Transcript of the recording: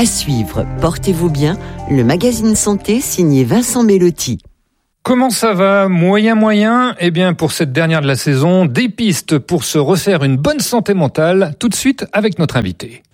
À suivre, portez-vous bien, le magazine santé signé Vincent Bellotti. Comment ça va ? Moyen ? Eh bien, pour cette dernière de la saison, des pistes pour se refaire une bonne santé mentale, tout de suite avec notre invité.